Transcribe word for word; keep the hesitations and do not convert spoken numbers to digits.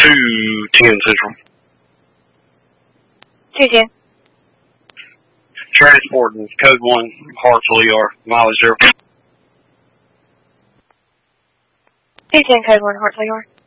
two ten Central. two ten. Transporting code one, Hartsville, E R, mileage zero. two ten, code one, Hartsville, E R.